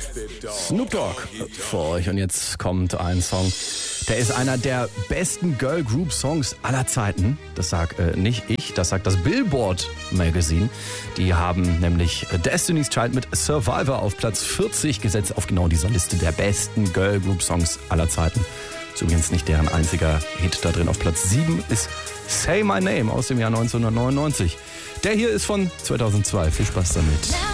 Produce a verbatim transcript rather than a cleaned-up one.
Snoop Dogg vor euch und jetzt kommt ein Song, der ist einer der besten Girl Group Songs aller Zeiten. Das sag äh, nicht ich, das sagt das Billboard Magazine. Die haben nämlich Destiny's Child mit Survivor auf Platz vierzig gesetzt, auf genau dieser Liste der besten Girl Group Songs aller Zeiten. Ist übrigens nicht deren einziger Hit da drin. Auf Platz sieben ist Say My Name aus dem Jahr neunzehnhundertneunundneunzig. Der hier ist von zweitausendzwei. Viel Spaß damit.